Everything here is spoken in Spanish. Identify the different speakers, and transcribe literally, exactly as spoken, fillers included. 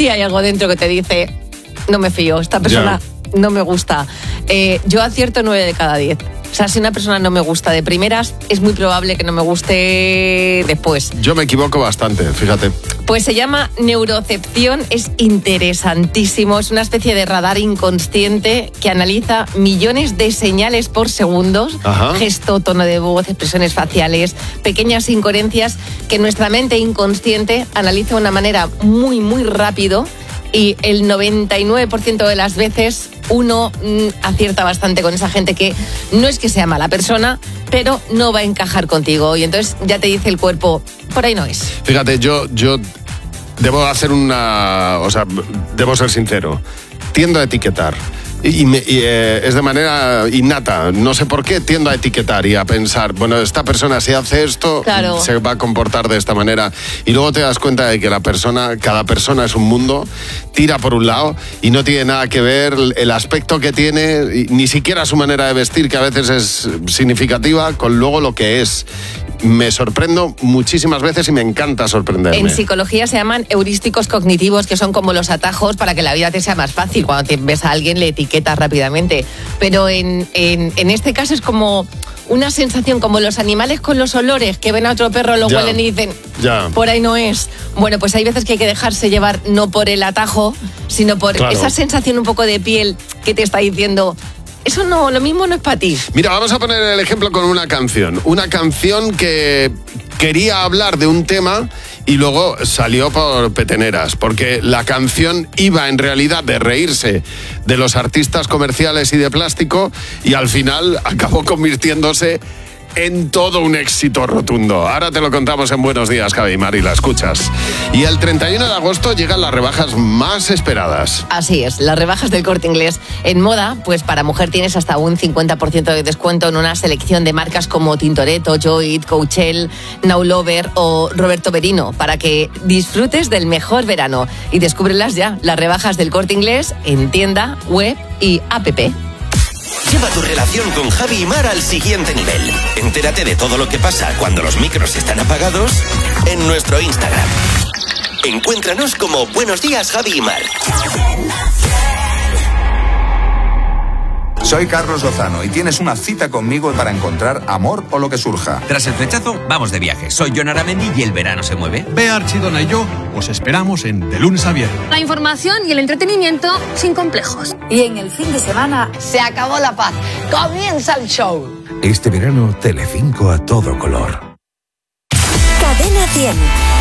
Speaker 1: ti hay algo dentro que te dice, no me fío, esta persona yeah. no me gusta. Eh, yo acierto nueve de cada diez. O sea, si una persona no me gusta de primeras, es muy probable que no me guste después.
Speaker 2: Yo me equivoco bastante, fíjate.
Speaker 1: Pues se llama neurocepción, es interesantísimo. Es una especie de radar inconsciente que analiza millones de señales por segundo. Ajá. Gesto, tono de voz, expresiones faciales, pequeñas incoherencias que nuestra mente inconsciente analiza de una manera muy, muy rápido. Y el noventa y nueve por ciento de las veces uno mm, acierta bastante con esa gente que no es que sea mala persona, pero no va a encajar contigo. Y entonces ya te dice el cuerpo, por ahí no es.
Speaker 2: Fíjate, yo, yo debo hacer una... O sea, debo ser sincero. Tiendo a etiquetar. Y, me, y eh, es de manera innata, no sé por qué tiendo a etiquetar y a pensar, bueno, esta persona si hace esto, claro, se va a comportar de esta manera, y luego te das cuenta de que la persona, cada persona es un mundo, tira por un lado y no tiene nada que ver el aspecto que tiene, ni siquiera su manera de vestir, que a veces es significativa, con luego lo que es. Me sorprendo muchísimas veces y me encanta sorprenderme.
Speaker 1: En psicología se llaman heurísticos cognitivos, que son como los atajos para que la vida te sea más fácil. Cuando te ves a alguien le etiquetas rápidamente. Pero en, en, en este caso es como una sensación, como los animales con los olores, que ven a otro perro, lo ya, huelen y dicen, ya. por ahí no es. Bueno, pues hay veces que hay que dejarse llevar no por el atajo, sino por claro. esa sensación un poco de piel que te está diciendo... Eso no, lo mismo no es para ti.
Speaker 2: Mira, vamos a poner el ejemplo con una canción. Una canción que quería hablar de un tema y luego salió por peteneras, porque la canción iba en realidad de reírse de los artistas comerciales y de plástico y al final acabó convirtiéndose en todo un éxito rotundo. Ahora te lo contamos en Buenos Días, Javi y Mari, la escuchas. Y el treinta y uno de agosto llegan las rebajas más esperadas.
Speaker 1: Así es, las rebajas del Corte Inglés. En moda, pues para mujer tienes hasta un cincuenta por ciento de descuento en una selección de marcas como Tintoretto, Joy, Coachel, Now Lover o Roberto Berino, para que disfrutes del mejor verano. Y descúbrelas ya, las rebajas del Corte Inglés en tienda, web y app.
Speaker 3: Lleva tu relación con Javi y Mar al siguiente nivel. Entérate de todo lo que pasa cuando los micros están apagados en nuestro Instagram. Encuéntranos como Buenos Días, Javi y Mar.
Speaker 4: Soy Carlos Lozano y tienes una cita conmigo para encontrar amor o lo que surja.
Speaker 5: Tras el flechazo, vamos de viaje. Soy Jon Aramendi y el verano se mueve.
Speaker 6: Bea Archidona y yo os esperamos en De Lunes a Viernes.
Speaker 7: La información y el entretenimiento sin complejos.
Speaker 8: Y en el fin de semana se acabó la paz. Comienza el show.
Speaker 9: Este verano, Telecinco a todo color.
Speaker 10: Cadena cien.